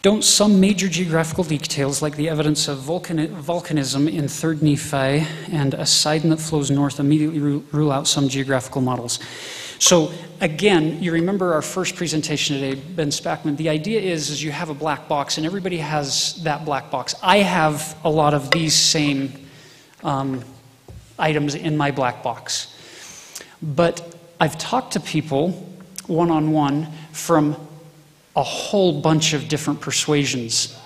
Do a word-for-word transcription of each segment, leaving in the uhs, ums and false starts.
Don't some major geographical details, like the evidence of volcani- volcanism in third Nephi and a Sidon that flows north, immediately ru- rule out some geographical models? So again, you remember our first presentation today, Ben Spackman. The idea is, is you have a black box, and everybody has that black box. I have a lot of these same um, items in my black box. But I've talked to people one-on-one from a whole bunch of different persuasions.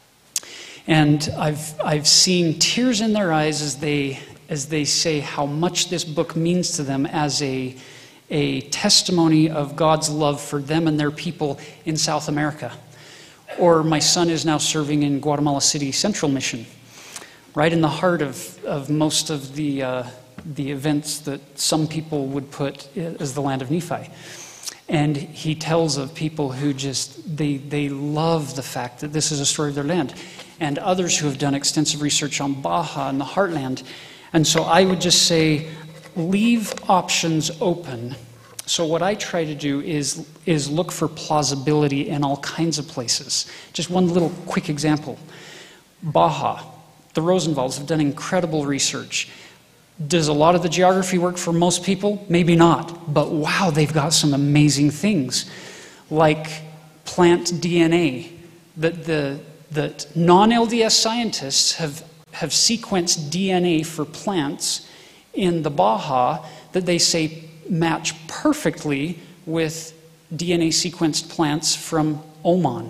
And I've I've seen tears in their eyes as they as they say how much this book means to them as a a testimony of God's love for them and their people in South America. Or my son is now serving in Guatemala City Central Mission, right in the heart of, of most of the uh, the events that some people would put as the land of Nephi. And he tells of people who just, they, they love the fact that this is a story of their land. And others who have done extensive research on Baja and the Heartland. And so I would just say, leave options open. So what I try to do is, is look for plausibility in all kinds of places. Just one little quick example. Baja. The Rosenwalds have done incredible research. Does a lot of the geography work for most people? Maybe not. But wow, they've got some amazing things. Like plant D N A. That the that non-L D S scientists have, have sequenced D N A for plants in the Baja that they say match perfectly with D N A sequenced plants from Oman.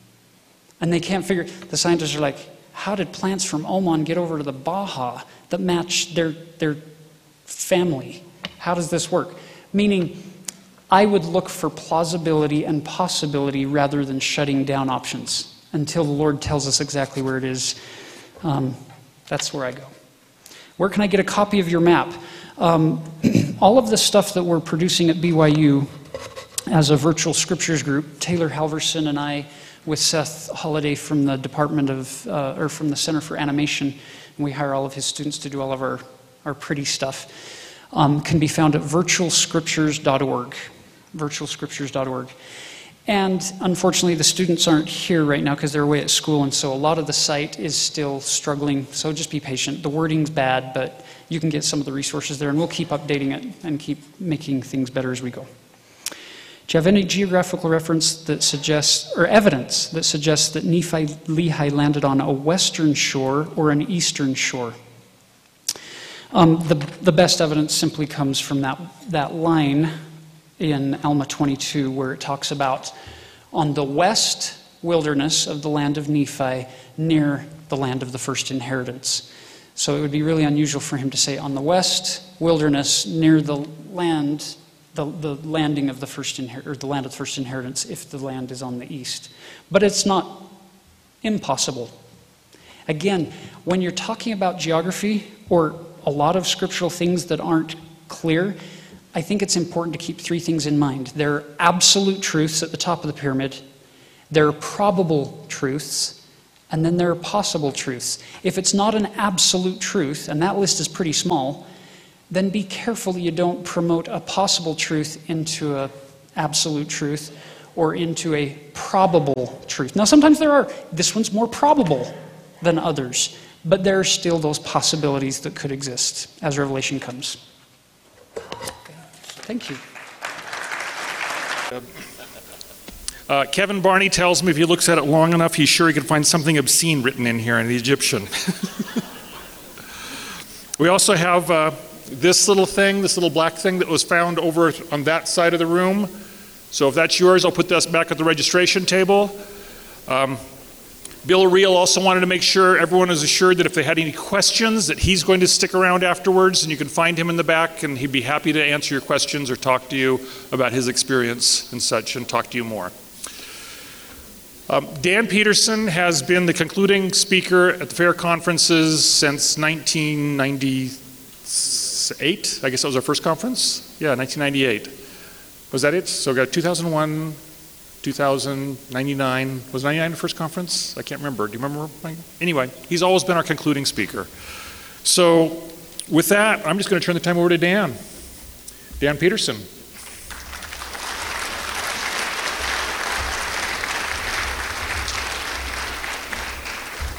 And they can't figure, the scientists are like, how did plants from Oman get over to the Baja that match their, their family? How does this work? Meaning, I would look for plausibility and possibility rather than shutting down options until the Lord tells us exactly where it is. Um, that's where I go. Where can I get a copy of your map? Um, all of the stuff that we're producing at B Y U as a virtual scriptures group, Taylor Halverson and I, with Seth Holliday from the Department of, uh, or from the Center for Animation, and we hire all of his students to do all of our, our pretty stuff, um, can be found at virtual scriptures dot org, virtual scriptures dot org. And unfortunately, the students aren't here right now because they're away at school, and so a lot of the site is still struggling, so just be patient. The wording's bad, but you can get some of the resources there, and we'll keep updating it and keep making things better as we go. Do you have any geographical reference that suggests, or evidence that suggests that Nephi Lehi landed on a western shore or an eastern shore? Um, the, the best evidence simply comes from that, that line in Alma twenty-two where it talks about on the west wilderness of the land of Nephi near the land of the first inheritance. So it would be really unusual for him to say on the west wilderness near the land The, the landing of the first inher- or the land of the first inheritance if the land is on the east. But it's not impossible. Again, when you're talking about geography or a lot of scriptural things that aren't clear, I think it's important to keep three things in mind. There are absolute truths at the top of the pyramid, there are probable truths, and then there are possible truths. If it's not an absolute truth, and that list is pretty small, then be careful that you don't promote a possible truth into an absolute truth or into a probable truth. Now, sometimes there are. This one's more probable than others, but there are still those possibilities that could exist as Revelation comes. Thank you. Uh, Kevin Barney tells me if he looks at it long enough, he's sure he can find something obscene written in here in the Egyptian. We also have Uh, this little thing, this little black thing that was found over on that side of the room. So if that's yours, I'll put this back at the registration table. Um, Bill Reel also wanted to make sure everyone is assured that if they had any questions, that he's going to stick around afterwards, and you can find him in the back, and he'd be happy to answer your questions or talk to you about his experience and such, and talk to you more. Um, Dan Peterson has been the concluding speaker at the fair conferences since nineteen ninety-eight. I guess that was our first conference? Yeah, nineteen ninety-eight. Was that it? So we got two thousand one, two thousand, ninety-nine. Was ninety-nine the first conference? I can't remember. Do you remember? Anyway, he's always been our concluding speaker. So with that, I'm just going to turn the time over to Dan. Dan Peterson.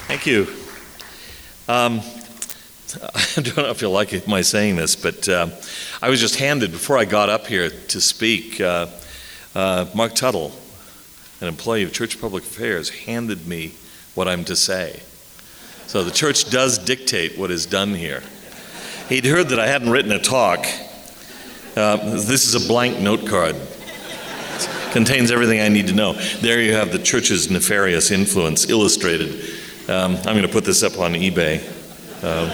Thank you. Um, I don't know if you'll like my saying this, but uh, I was just handed, before I got up here to speak, uh, uh, Mark Tuttle, an employee of Church Public Affairs, handed me what I'm to say. So the church does dictate what is done here. He'd heard that I hadn't written a talk. Uh, this is a blank note card. It contains everything I need to know. There you have the church's nefarious influence illustrated. Um, I'm going to put this up on eBay. Uh,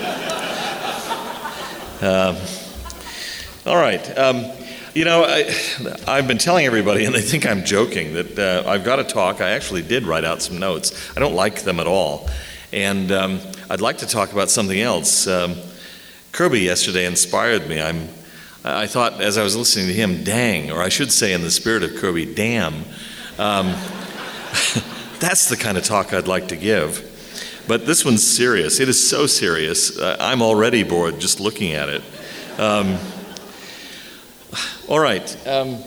uh, all right. Um, you know, I, I've been telling everybody, and they think I'm joking, that uh, I've got a talk. I actually did write out some notes. I don't like them at all. And um, I'd like to talk about something else. Um, Kirby yesterday inspired me. I'm, I thought, as I was listening to him, dang, or I should say in the spirit of Kirby, damn. Um, that's the kind of talk I'd like to give. But this one's serious. It is so serious. Uh, I'm already bored just looking at it. Um, all right. Um,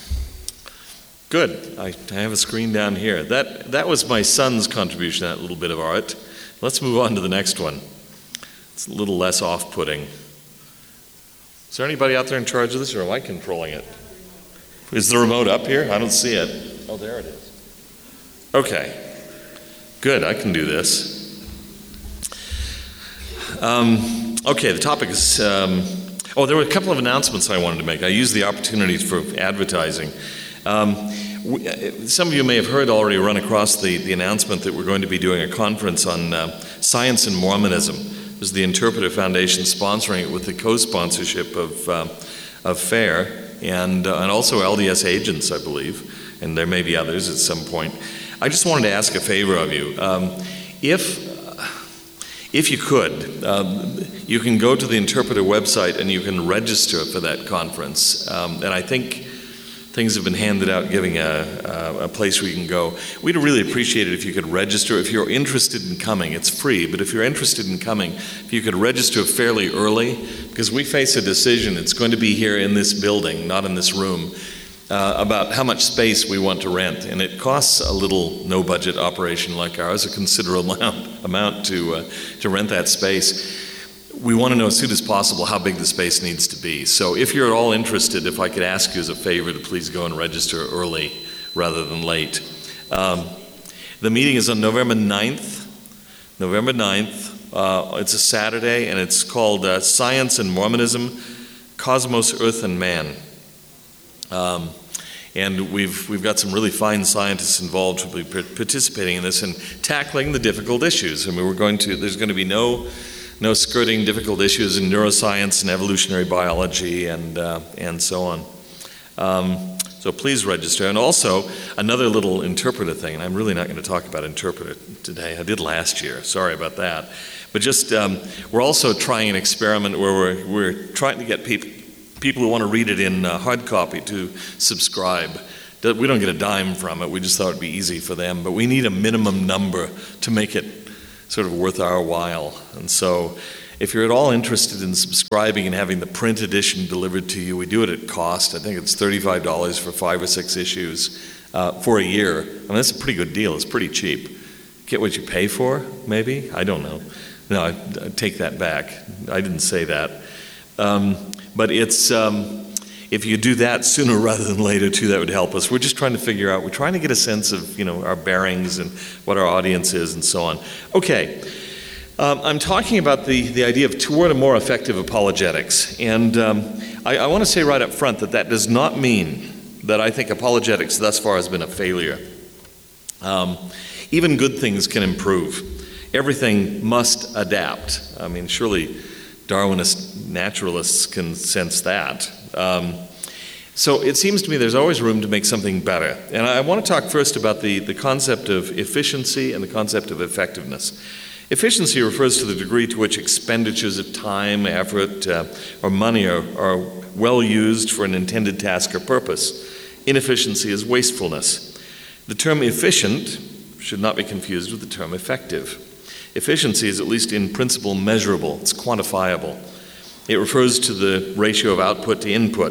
good. I, I have a screen down here. That that was my son's contribution, that little bit of art. Let's move on to the next one. It's a little less off-putting. Is there anybody out there in charge of this, or am I controlling it? Is the remote up here? I don't see it. Oh, there it is. Okay. Good. I can do this. Um, okay, the topic is, um, oh, there were a couple of announcements I wanted to make. I used the opportunity for advertising. Um, we, some of you may have heard already, run across the, the announcement that we're going to be doing a conference on uh, science and Mormonism. There's the Interpreter Foundation sponsoring it with the co-sponsorship of, uh, of FAIR and, uh, and also L D S Agents, I believe, and there may be others at some point. I just wanted to ask a favor of you. Um, if If you could, um, you can go to the Interpreter website and you can register for that conference. Um, and I think things have been handed out giving a, a, a place where you can go. We'd really appreciate it if you could register. If you're interested in coming, it's free, but if you're interested in coming, if you could register fairly early, because we face a decision. It's going to be here in this building, not in this room, Uh, about how much space we want to rent, and it costs a little no-budget operation like ours a considerable amount, amount to uh, to rent that space. We want to know as soon as possible how big the space needs to be. So if you're at all interested, if I could ask you as a favor to please go and register early rather than late. Um, the meeting is on November ninth. November ninth. Uh, it's a Saturday, and it's called uh, Science and Mormonism, Cosmos, Earth, and Man. Um, and we've we've got some really fine scientists involved who will be participating in this and tackling the difficult issues. I mean, we're going to there's going to be no no skirting difficult issues in neuroscience and evolutionary biology and uh, and so on. Um, so please register. And also another little interpreter thing. And I'm really not going to talk about interpreter today. I did last year. Sorry about that. But just um, we're also trying an experiment where we're we're trying to get people. People who want to read it in uh, hard copy to subscribe. We don't get a dime from it. We just thought it'd be easy for them. But we need a minimum number to make it sort of worth our while. And so if you're at all interested in subscribing and having the print edition delivered to you, we do it at cost. I think it's thirty-five dollars for five or six issues uh, for a year. I mean, that's a pretty good deal. It's pretty cheap. Get what you pay for, maybe? I don't know. No, I, I take that back. I didn't say that. Um, But it's, um, if you do that sooner rather than later too, that would help us. We're just trying to figure out, we're trying to get a sense of, you know, our bearings and what our audience is and so on. Okay, um, I'm talking about the, the idea of toward a more effective apologetics. And um, I, I want to say right up front that that does not mean that I think apologetics thus far has been a failure. Um, even good things can improve. Everything must adapt. I mean, surely Darwinist naturalists can sense that. Um, so it seems to me there's always room to make something better. And I want to talk first about the, the concept of efficiency and the concept of effectiveness. Efficiency refers to the degree to which expenditures of time, effort, uh, or money are, are well used for an intended task or purpose. Inefficiency is wastefulness. The term efficient should not be confused with the term effective. Efficiency is at least in principle measurable. It's quantifiable. It refers to the ratio of output to input.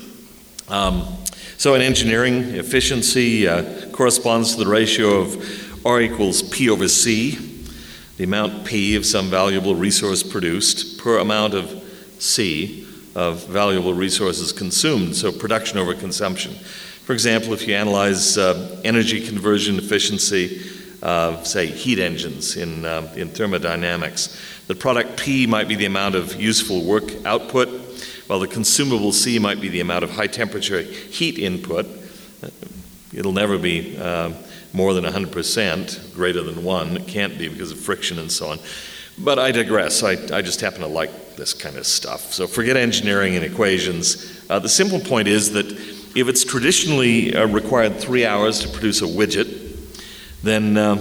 Um, so in engineering, efficiency uh, corresponds to the ratio of R equals P over C. the amount P of some valuable resource produced per amount of C of valuable resources consumed, so production over consumption. For example, if you analyze uh, energy conversion efficiency of, say, heat engines in, uh, in thermodynamics, the product P might be the amount of useful work output, while the consumable C might be the amount of high temperature heat input. It'll never be uh, more than one hundred percent, greater than one. It can't be because of friction and so on. But I digress. I, I just happen to like this kind of stuff. So forget engineering and equations. Uh, the simple point is that if it's traditionally uh, required three hours to produce a widget, then uh,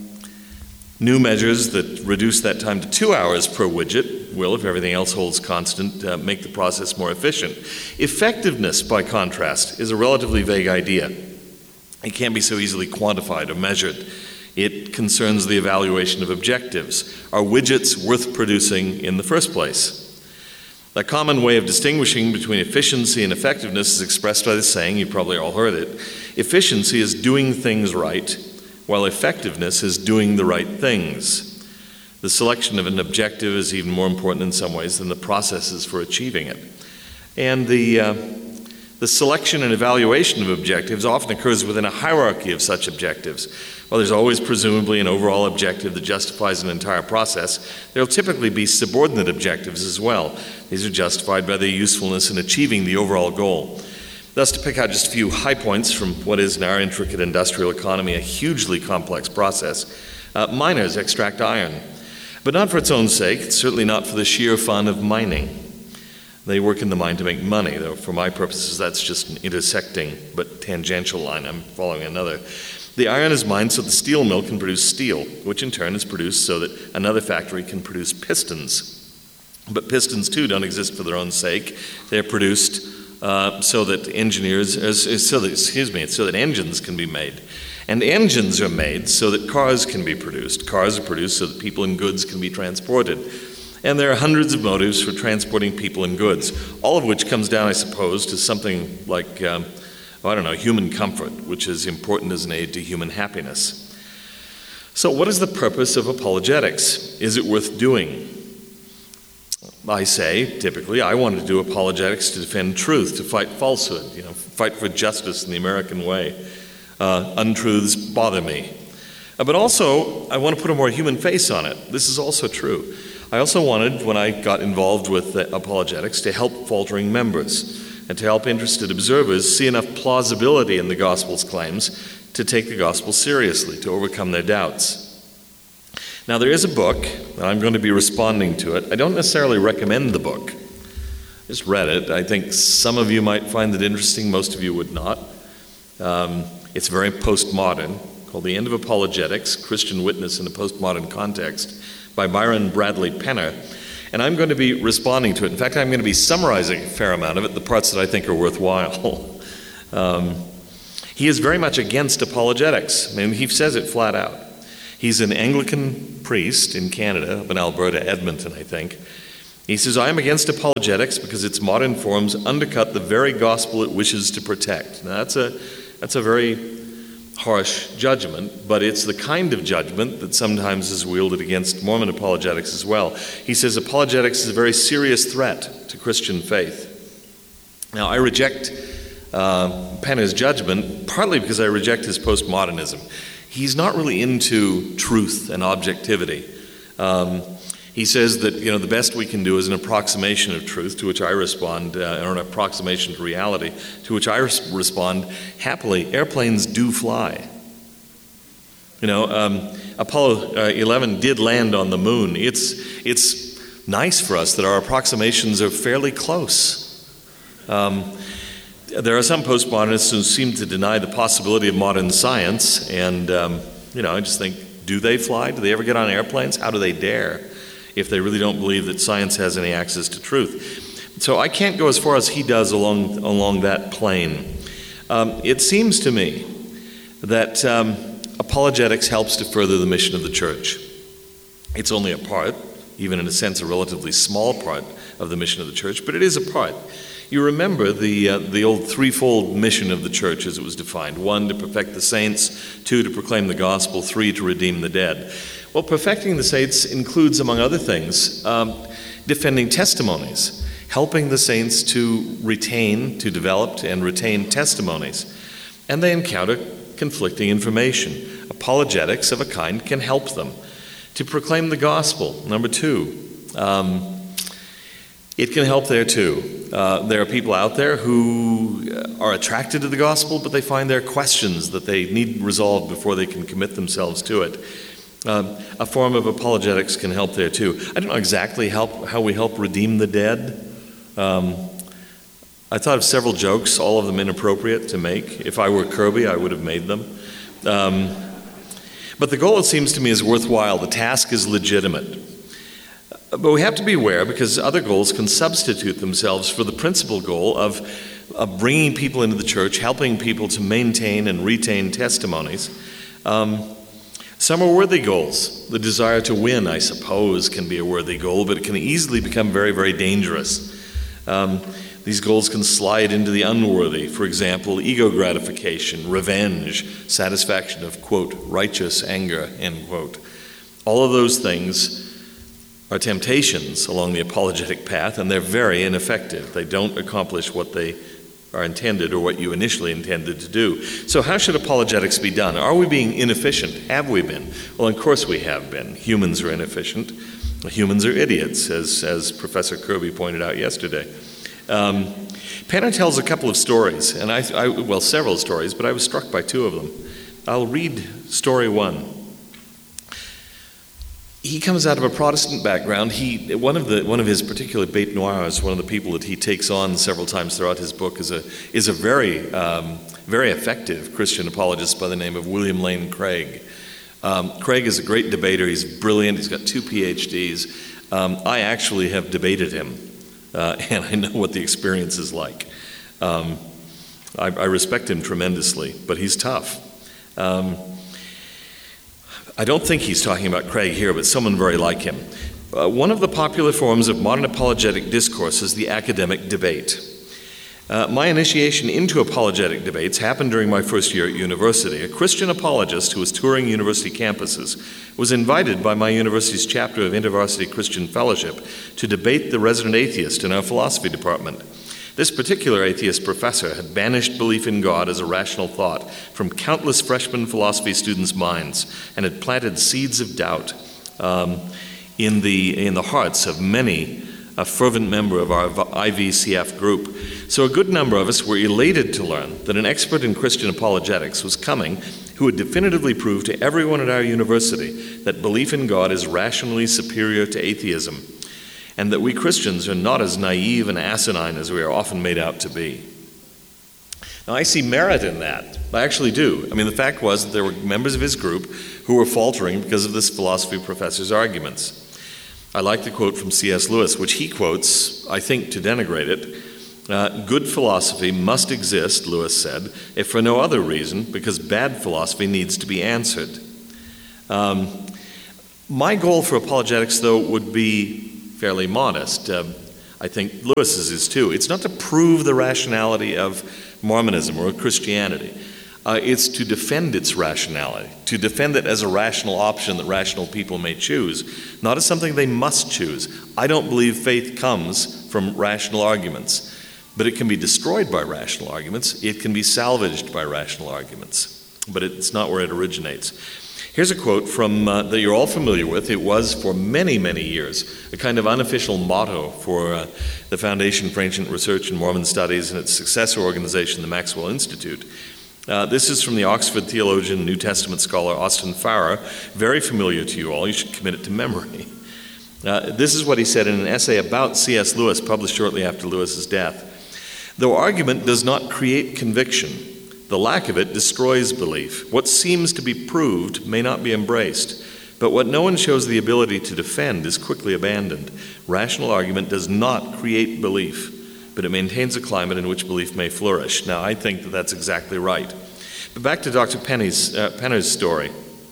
new measures that reduce that time to two hours per widget will, if everything else holds constant, uh, make the process more efficient. Effectiveness, by contrast, is a relatively vague idea. It can't be so easily quantified or measured. It concerns the evaluation of objectives. Are widgets worth producing in the first place? A common way of distinguishing between efficiency and effectiveness is expressed by the saying, you probably all heard it, efficiency is doing things right, while effectiveness is doing the right things. The selection of an objective is even more important in some ways than the processes for achieving it. And the, uh, the selection and evaluation of objectives often occurs within a hierarchy of such objectives. While there's always presumably an overall objective that justifies an entire process, there will typically be subordinate objectives as well. These are justified by their usefulness in achieving the overall goal. Thus, to pick out just a few high points from what is in our intricate industrial economy a hugely complex process, uh, miners extract iron, but not for its own sake, certainly not for the sheer fun of mining. They work in the mine to make money, though for my purposes that's just an intersecting but tangential line. I'm following another. The iron is mined so the steel mill can produce steel, which in turn is produced so that another factory can produce pistons. But pistons too don't exist for their own sake. They're produced uh, so that engineers, uh, so that, excuse me, so that engines can be made. And engines are made so that cars can be produced. Cars are produced so that people and goods can be transported. And there are hundreds of motives for transporting people and goods, all of which comes down, I suppose, to something like, um, well, I don't know, human comfort, which is important as an aid to human happiness. So what is the purpose of apologetics? Is it worth doing? I say, typically, I want to do apologetics to defend truth, to fight falsehood, you know, fight for justice in the American way. Uh, untruths bother me. Uh, but also, I want to put a more human face on it. This is also true. I also wanted, when I got involved with uh, apologetics, to help faltering members and to help interested observers see enough plausibility in the gospel's claims to take the gospel seriously, to overcome their doubts. Now, there is a book, and I'm going to be responding to it. I don't necessarily recommend the book. I just read it. I think some of you might find it interesting, most of you would not. Um, it's very postmodern, called The End of Apologetics, Christian Witness in a Postmodern Context, by Byron Bradley Penner. And I'm going to be responding to it. In fact, I'm going to be summarizing a fair amount of it, the parts that I think are worthwhile. um, he is very much against apologetics. I mean, he says it flat out. He's an Anglican priest in Canada, up in Alberta, Edmonton, I think. He says, I am against apologetics because its modern forms undercut the very gospel it wishes to protect. Now, that's a, that's a very harsh judgment, but it's the kind of judgment that sometimes is wielded against Mormon apologetics as well. He says apologetics is a very serious threat to Christian faith. Now, I reject uh, Penner's judgment partly because I reject his postmodernism. He's not really into truth and objectivity. Um, he says that, you know, the best we can do is an approximation of truth, to which I respond, uh, or an approximation to reality, to which I res- respond, happily, airplanes do fly. You know, um, Apollo uh, eleven did land on the moon. It's, it's nice for us that our approximations are fairly close. Um, There are some postmodernists who seem to deny the possibility of modern science, and, um, you know, I just think, do they fly? Do they ever get on airplanes? How do they dare if they really don't believe that science has any access to truth? So I can't go as far as he does along, along that plane. Um, it seems to me that um, apologetics helps to further the mission of the church. It's only a part, even in a sense a relatively small part of the mission of the church, but it is a part. You remember the uh, the old threefold mission of the church as it was defined. One, to perfect the saints. Two, to proclaim the gospel. Three, to redeem the dead. Well, perfecting the saints includes, among other things, um, defending testimonies, helping the saints to retain, to develop and retain testimonies. And they encounter conflicting information. Apologetics of a kind can help them. To proclaim the gospel, number two, um, it can help there too. Uh, there are people out there who are attracted to the gospel, but they find there are questions that they need resolved before they can commit themselves to it. Um, a form of apologetics can help there too. I don't know exactly help, how we help redeem the dead. Um, I thought of several jokes, all of them inappropriate to make. If I were Kirby, I would have made them. Um, but the goal, it seems to me, is worthwhile. The task is legitimate. But we have to be aware, because other goals can substitute themselves for the principal goal of, of bringing people into the church, helping people to maintain and retain testimonies. Um, some are worthy goals. The desire to win, I suppose, can be a worthy goal, but it can easily become very, very dangerous. Um, these goals can slide into the unworthy. For example, ego gratification, revenge, satisfaction of, quote, righteous anger, end quote. All of those things are temptations along the apologetic path, and they're very ineffective. They don't accomplish what they are intended or what you initially intended to do. So how should apologetics be done? Are we being inefficient? Have we been? Well, of course we have been. Humans are inefficient. Humans are idiots, as, as Professor Kirby pointed out yesterday. Um, Penner tells a couple of stories, and I, I, well, several stories, but I was struck by two of them. I'll read story one. He comes out of a Protestant background. He, one of the one of his particular bête noirs, one of the people that he takes on several times throughout his book, is a is a very um, very effective Christian apologist by the name of William Lane Craig. Um, Craig is a great debater. He's brilliant. He's got two P H Ds. Um, I actually have debated him, uh, and I know what the experience is like. Um, I, I respect him tremendously, but he's tough. Um, I don't think he's talking about Craig here, but someone very like him. Uh, one of the popular forms of modern apologetic discourse is the academic debate. Uh, my initiation into apologetic debates happened during my first year at university. A Christian apologist who was touring university campuses was invited by my university's chapter of InterVarsity Christian Fellowship to debate the resident atheist in our philosophy department. This particular atheist professor had banished belief in God as a rational thought from countless freshman philosophy students' minds and had planted seeds of doubt um, in the in the hearts of many a fervent member of our I V C F group. So a good number of us were elated to learn that an expert in Christian apologetics was coming who would definitively prove to everyone at our university that belief in God is rationally superior to atheism, and that we Christians are not as naive and asinine as we are often made out to be. Now, I see merit in that. I actually do. I mean, the fact was that there were members of his group who were faltering because of this philosophy professor's arguments. I like the quote from C S Lewis, which he quotes, I think, to denigrate it. Uh, Good philosophy must exist, Lewis said, if for no other reason, because bad philosophy needs to be answered. Um, my goal for apologetics, though, would be fairly modest. Uh, I think Lewis's is too. It's not to prove the rationality of Mormonism or Christianity. Uh, it's to defend its rationality, to defend it as a rational option that rational people may choose, not as something they must choose. I don't believe faith comes from rational arguments, but it can be destroyed by rational arguments. It can be salvaged by rational arguments, but it's not where it originates. Here's a quote from uh, that you're all familiar with. It was for many, many years a kind of unofficial motto for uh, the Foundation for Ancient Research in Mormon Studies and its successor organization, the Maxwell Institute. Uh, this is from the Oxford theologian, New Testament scholar Austin Farrer, very familiar to you all. You should commit it to memory. Uh, this is what he said in an essay about C S Lewis, published shortly after Lewis's death. Though argument does not create conviction, the lack of it destroys belief. What seems to be proved may not be embraced, but what no one shows the ability to defend is quickly abandoned. Rational argument does not create belief, but it maintains a climate in which belief may flourish. Now, I think that that's exactly right. But back to Doctor Penny's, uh, Penner's story.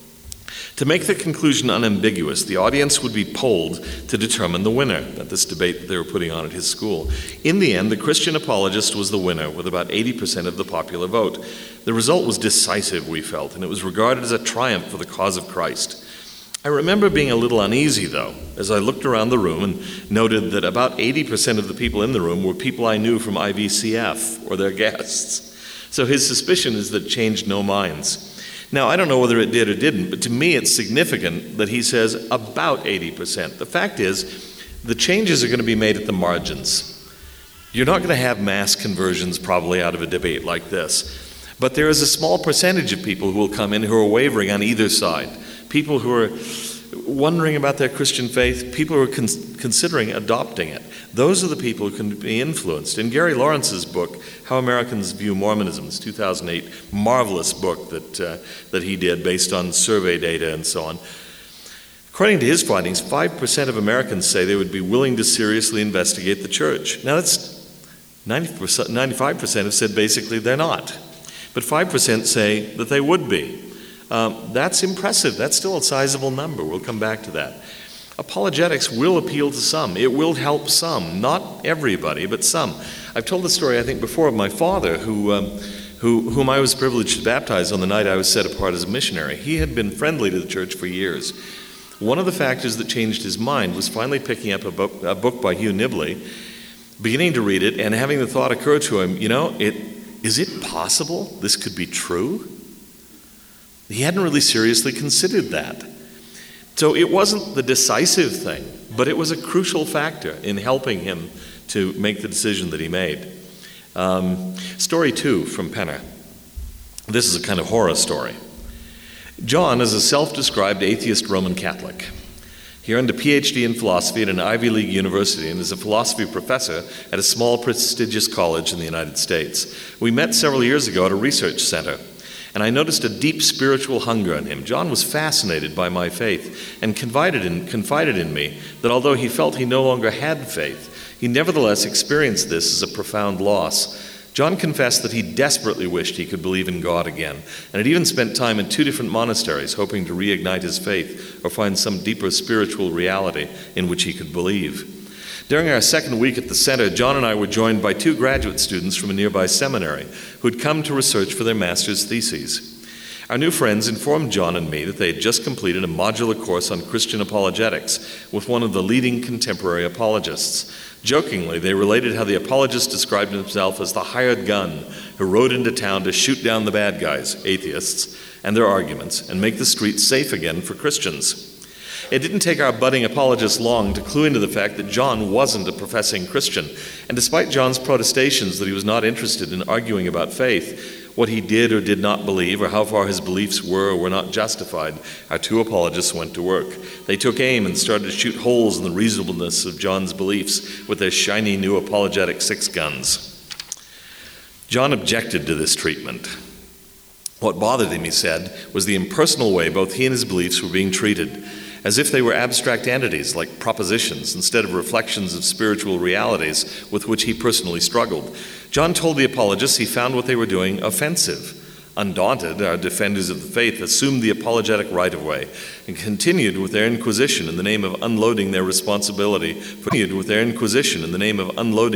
To make the conclusion unambiguous, the audience would be polled to determine the winner at this debate that they were putting on at his school. In the end, the Christian apologist was the winner with about eighty percent of the popular vote. The result was decisive, we felt, and it was regarded as a triumph for the cause of Christ. I remember being a little uneasy, though, as I looked around the room and noted that about eighty percent of the people in the room were people I knew from I V C F or their guests. So his suspicion is that it changed no minds. Now, I don't know whether it did or didn't, but to me it's significant that he says about eighty percent. The fact is, the changes are going to be made at the margins. You're not going to have mass conversions probably out of a debate like this. But there is a small percentage of people who will come in who are wavering on either side. People who are wondering about their Christian faith, people who are con- considering adopting it. Those are the people who can be influenced. In Gary Lawrence's book, How Americans View Mormonism, this two thousand eight marvelous book that, uh, that he did based on survey data and so on. According to his findings, five percent of Americans say they would be willing to seriously investigate the church. Now that's ninety percent, ninety-five percent have said basically they're not. But five percent say that they would be. Um, that's impressive. That's still a sizable number. We'll come back to that. Apologetics will appeal to some. It will help some. Not everybody, but some. I've told the story, I think, before of my father, who, um, who, whom I was privileged to baptize on the night I was set apart as a missionary. He had been friendly to the church for years. One of the factors that changed his mind was finally picking up a book, a book by Hugh Nibley, beginning to read it, and having the thought occur to him, you know, it, is it possible this could be true? He hadn't really seriously considered that. So it wasn't the decisive thing, but it was a crucial factor in helping him to make the decision that he made. Um, story two from Penner. This is a kind of horror story. John is a self-described atheist Roman Catholic. He earned a P H D in philosophy at an Ivy League university and is a philosophy professor at a small prestigious college in the United States. We met several years ago at a research center, and I noticed a deep spiritual hunger in him. John was fascinated by my faith and confided in, confided in me that although he felt he no longer had faith, he nevertheless experienced this as a profound loss. John confessed that he desperately wished he could believe in God again, and had even spent time in two different monasteries hoping to reignite his faith or find some deeper spiritual reality in which he could believe. During our second week at the center, John and I were joined by two graduate students from a nearby seminary who had come to research for their master's theses. Our new friends informed John and me that they had just completed a modular course on Christian apologetics with one of the leading contemporary apologists. Jokingly, they related how the apologist described himself as the hired gun who rode into town to shoot down the bad guys, atheists, and their arguments, and make the streets safe again for Christians. It didn't take our budding apologist long to clue into the fact that John wasn't a professing Christian, and despite John's protestations that he was not interested in arguing about faith, what he did or did not believe, or how far his beliefs were or were not justified, our two apologists went to work. They took aim and started to shoot holes in the reasonableness of John's beliefs with their shiny new apologetic six guns. John objected to this treatment. What bothered him, he said, was the impersonal way both he and his beliefs were being treated, as if they were abstract entities like propositions instead of reflections of spiritual realities with which he personally struggled. John told the apologists he found what they were doing offensive. Undaunted, our defenders of the faith assumed the apologetic right-of-way and continued with their inquisition in the name of unloading their responsibility, continued with their inquisition in the name of unloading